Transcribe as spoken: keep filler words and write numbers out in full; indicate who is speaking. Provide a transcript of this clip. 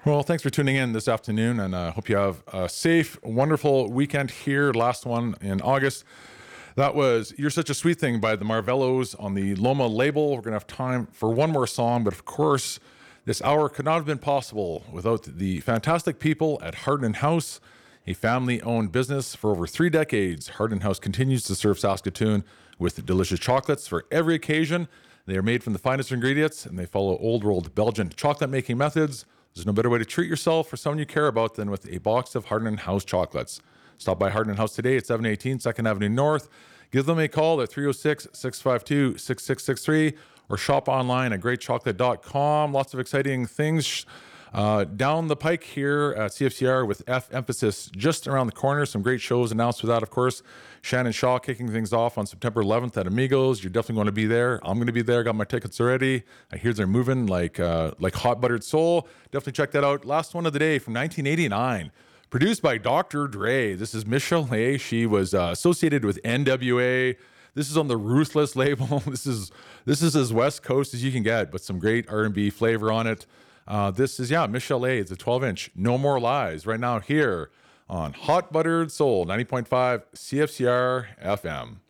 Speaker 1: Well, thanks for tuning in this afternoon, and I uh, hope you have a safe, wonderful weekend here. Last one in August. That was You're Such a Sweet Thing by the Marvellos on the Loma label. We're going to have time for one more song, but of course, this hour could not have been possible without the fantastic people at Hardin House, a family-owned business for over three decades. Hardin House continues to serve Saskatoon with delicious chocolates for every occasion. They are made from the finest ingredients, and they follow old-world Belgian chocolate-making methods. There's no better way to treat yourself or someone you care about than with a box of Hardin House chocolates. Stop by Hardin House today at seven eighteen second Avenue North. Give them a call at three oh six, six five two, six six six three or shop online at great chocolate dot com. Lots of exciting things uh, down the pike here at C F C R with F Emphasis just around the corner. Some great shows announced for that, of course. Shannon Shaw kicking things off on September eleventh at Amigos. You're definitely going to be there. I'm going to be there. Got my tickets already. I hear they're moving like uh, like hot buttered soul. Definitely check that out. Last one of the day from nineteen eighty-nine. Produced by Doctor Dre. This is Miss Chalet. She was uh, associated with N W A. This is on the Ruthless label. This is this is as West Coast as you can get, but some great R and B flavor on it. Uh, this is, yeah, Miss Chalet. It's a twelve inch. No More Lies right now here on Hot Buttered Soul, ninety point five C F C R F M.